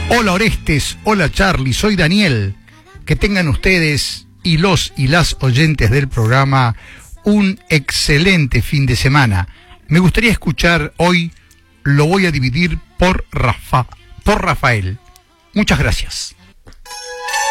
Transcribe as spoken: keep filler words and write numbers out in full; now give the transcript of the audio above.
Hola Orestes, hola Charlie, soy Daniel. Que tengan ustedes y los y las oyentes del programa un excelente fin de semana. Me gustaría escuchar hoy, lo voy a dividir por Rafa, por Rafael. Muchas gracias.